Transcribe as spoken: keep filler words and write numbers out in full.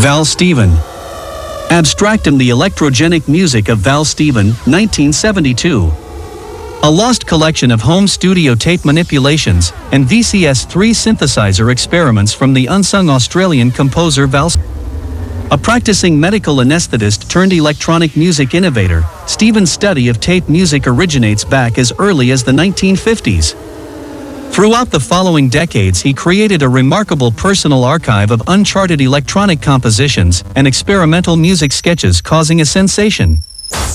Val Stephen. Abstractum: The Electrogenic Music of Val Stephen, nineteen seventy-two. A lost collection of home studio tape manipulations and V C S three synthesizer experiments from the unsung Australian composer Val Stephen. A practicing medical anesthetist turned electronic music innovator, Stephen's study of tape music originates back as early as the nineteen fifties. Throughout the following decades, he created a remarkable personal archive of uncharted electronic compositions and experimental music sketches, causing a sensation.